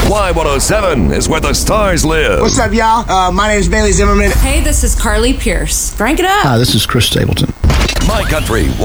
Y107 is where the stars live. What's up, y'all? My name is Bailey Zimmerman. Hey, this is Carly Pierce. Crank it up. Hi, this is Chris Stapleton. My Country